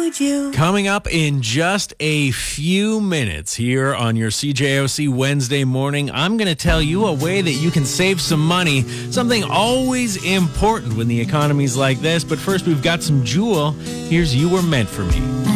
would you? Coming up in just a few minutes here on your CJOC Wednesday morning, I'm going to tell you a way that you can save some money, something always important when the economy's like this. But first, we've got some Jewel. Here's You Were Meant for Me.